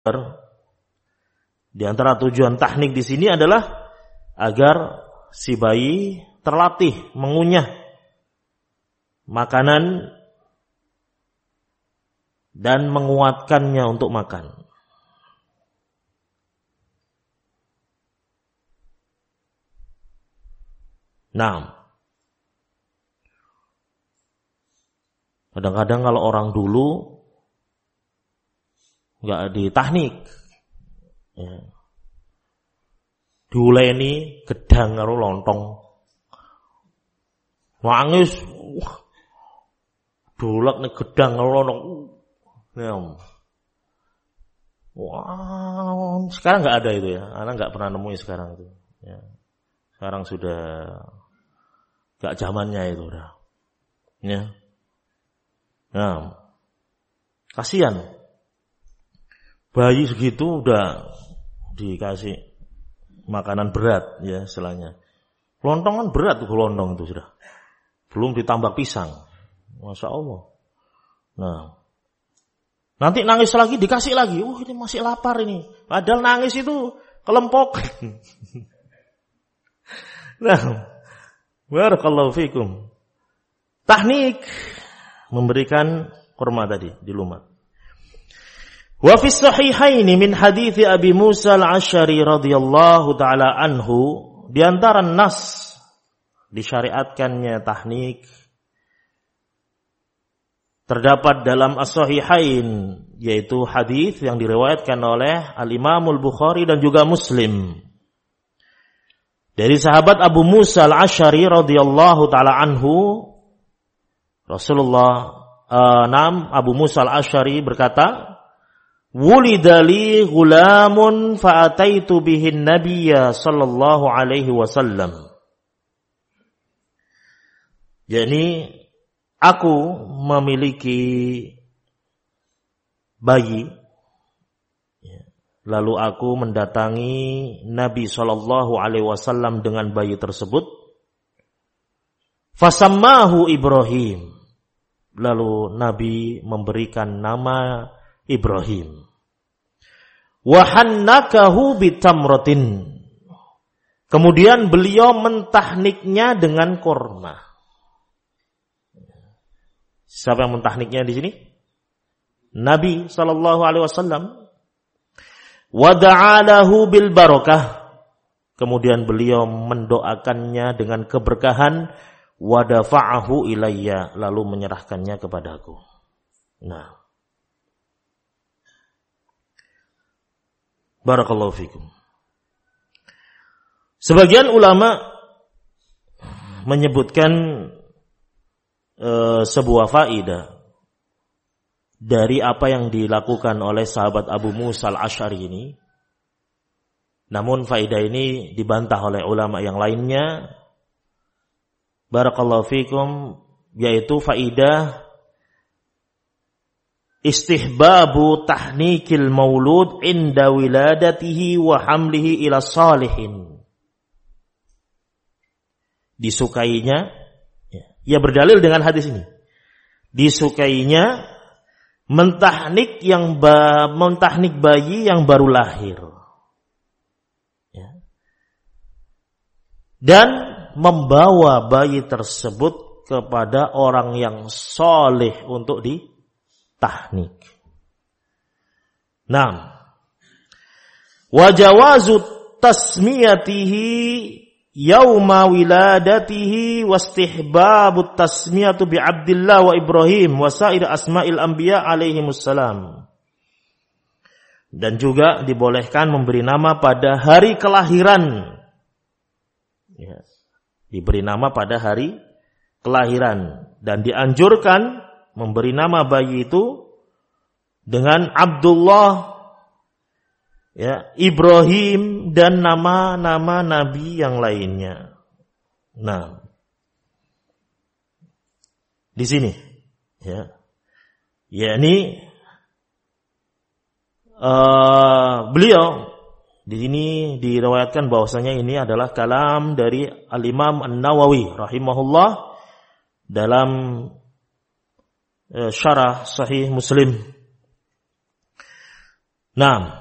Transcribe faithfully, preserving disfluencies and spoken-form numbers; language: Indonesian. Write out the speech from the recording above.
Di antara tujuan tahnik di sini adalah agar si bayi terlatih mengunyah makanan dan menguatkannya untuk makan. Nah, kadang-kadang kalau orang dulu nggak ditahnik, ya, diuleni gedang karo lontong, nangis, wah, dolak nih gedang karo lontong, ya. Wah, sekarang nggak ada itu ya, anak nggak pernah nemuin sekarang itu, ya. Sekarang sudah nggak zamannya itu udah, ya. Nah, kasihan. Bayi segitu udah dikasih makanan berat ya istilahnya. Lontong kan berat tuh, lontong itu sudah. Belum ditambah pisang. Masya Allah. Nah, nanti nangis lagi dikasih lagi. Wah, ini masih lapar ini. Padahal nangis itu kelempok. Nah, barakallahu fikum. Tahnik memberikan kurma tadi di lumat. Wa fi sahihaini min hadits Abi Musa al-Asy'ari radhiyallahu taala anhu, di antara nas disyariatkannya tahnik terdapat dalam as-sahihain, yaitu hadis yang diriwayatkan oleh Al-Imam Al-Bukhari dan juga Muslim dari sahabat Abu Musa al-Asy'ari radhiyallahu taala anhu. Rasulullah uh, nam Abu Musa al-Asy'ari berkata, wulidali gulamun fa'ataitu bihin nabiyya sallallahu alaihi wasallam. Jadi aku memiliki bayi, lalu aku mendatangi Nabi sallallahu alaihi wasallam dengan bayi tersebut. Fasammahu Ibrahim. Lalu Nabi memberikan nama Ibrahim. Wa hannakahu bitamratin. Kemudian beliau mentahniknya dengan korma. Siapa yang mentahniknya di sini? Nabi sallallahu alaihi wasallam. Wa da'alahu bil barakah. Kemudian beliau mendoakannya dengan keberkahan. Wa dafa'ahu ilayya, lalu menyerahkannya kepadaku. Nah, barakallahu fikum. Sebagian ulama menyebutkan e, sebuah faedah dari apa yang dilakukan oleh sahabat Abu Musa al-Asy'ari ini. Namun faedah ini dibantah oleh ulama yang lainnya. Barakallahu fikum, yaitu faedah istihbabu tahnikil maulud inda wiladatihi wa hamlihi ila salihin. Disukainya, ya berdalil dengan hadis ini. Disukainya mentahnik yang ba, mentahnik bayi yang baru lahir. Ya. Dan membawa bayi tersebut kepada orang yang soleh untuk ditahnik. Naam. Wa jawazu tasmiyatihi yauma wiladatihi wastihbabut tasmiyatu bi Abdillah wa Ibrahim wa sair asma'il anbiya alaihimussalam. Dan juga dibolehkan memberi nama pada hari kelahiran. Ya. Diberi nama pada hari kelahiran. Dan dianjurkan memberi nama bayi itu dengan Abdullah, ya, Ibrahim, dan nama-nama nabi yang lainnya. Nah, di sini, ya, yakni uh, beliau di sini diriwayatkan bahwasanya ini adalah kalam dari Al-Imam An-Nawawi rahimahullah dalam uh, syarah Sahih Muslim. Naam.